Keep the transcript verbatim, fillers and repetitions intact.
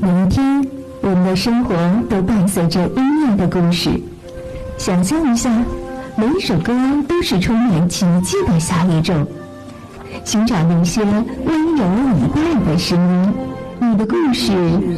每一天，我们的生活都伴随着音乐的故事。想象一下，每一首歌都是充满奇迹的小宇宙。寻找那些温柔以待的声音，你的故事